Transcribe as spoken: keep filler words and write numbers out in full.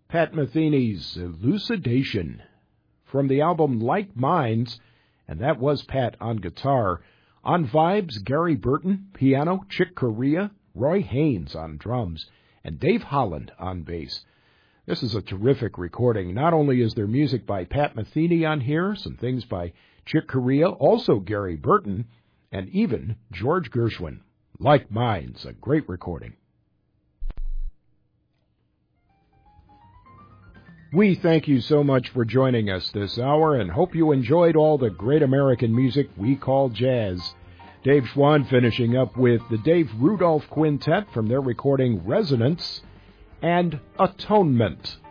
Pat Metheny's Elucidation from the album Like Minds, and that was Pat on guitar. On vibes, Gary Burton, piano, Chick Corea, Roy Haynes on drums, and Dave Holland on bass. This is a terrific recording. Not only is there music by Pat Metheny on here, some things by Chick Corea, also Gary Burton, and even George Gershwin. Like Minds, a great recording. We thank you so much for joining us this hour and hope you enjoyed all the great American music we call jazz. Dave Schwann finishing up with the Dave Rudolph Quintet from their recording Resonance and Atonement.